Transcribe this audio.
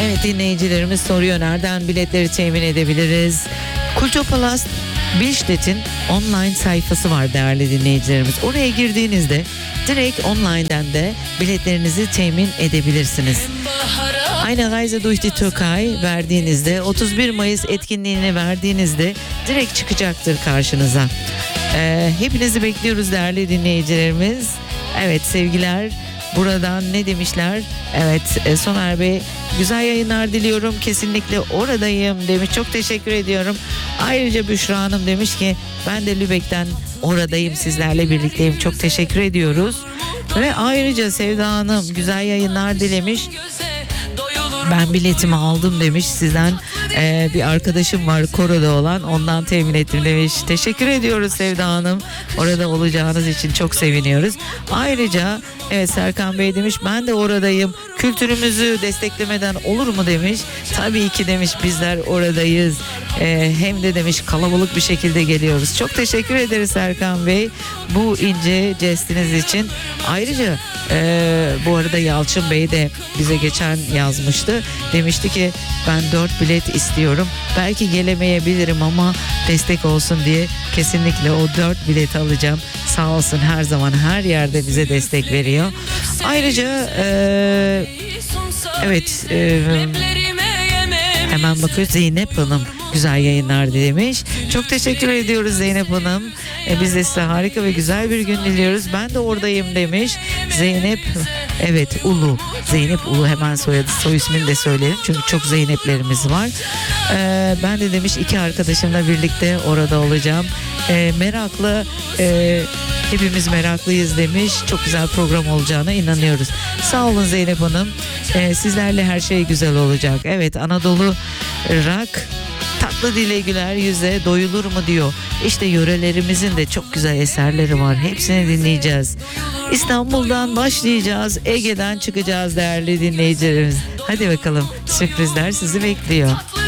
Evet, dinleyicilerimiz soruyor, nereden biletleri temin edebiliriz? Kulturpalast Billstädt'in online sayfası var değerli dinleyicilerimiz. Oraya girdiğinizde direkt online'den de biletlerinizi temin edebilirsiniz. Eine Reise durch die Türkei verdiğinizde, 31 Mayıs etkinliğini verdiğinizde direkt çıkacaktır karşınıza. Hepinizi bekliyoruz değerli dinleyicilerimiz. Evet, sevgiler. Buradan ne demişler? Evet, Soner Bey, güzel yayınlar diliyorum, kesinlikle oradayım demiş. Çok teşekkür ediyorum. Ayrıca Büşra Hanım demiş ki ben de Lübeck'ten oradayım, sizlerle birlikteyim. Çok teşekkür ediyoruz. Ve ayrıca Sevda Hanım güzel yayınlar dilemiş. Ben biletimi aldım demiş. Sizden bir arkadaşım var koroda olan, ondan temin ettim demiş. Teşekkür ediyoruz Sevda Hanım. Orada olacağınız için çok seviniyoruz. Ayrıca evet, Serkan Bey demiş ben de oradayım. Kültürümüzü desteklemeden olur mu demiş. Tabii ki demiş, bizler oradayız. Hem de demiş kalabalık bir şekilde geliyoruz. Çok teşekkür ederiz Serkan Bey bu ince jestiniz için. Ayrıca bu arada Yalçın Bey de bize geçen yazmıştı. Demişti ki ben 4 bilet istiyorum. Belki gelemeyebilirim ama destek olsun diye kesinlikle o 4 bilet alacağım. Sağ olsun, her zaman her yerde bize destek veriyor. Ayrıca evet, hemen bakıyoruz, Zeynep Hanım güzel yayınlar demiş. Çok teşekkür ediyoruz Zeynep Hanım. Biz de size harika ve güzel bir gün diliyoruz. Ben de oradayım demiş Zeynep. Evet, Ulu. Zeynep Ulu, hemen soy ismini de söyleyelim. Çünkü çok Zeynep'lerimiz var. Ben de demiş 2 arkadaşımla birlikte orada olacağım. Meraklı, hepimiz meraklıyız demiş. Çok güzel program olacağına inanıyoruz. Sağ olun Zeynep Hanım. Sizlerle her şey güzel olacak. Evet, Anadolu Rock tatlı dile güler yüze doyulur mu diyor. İşte yörelerimizin de çok güzel eserleri var. Hepsini dinleyeceğiz. İstanbul'dan başlayacağız. Ege'den çıkacağız değerli dinleyicilerimiz. Hadi bakalım, sürprizler sizi bekliyor.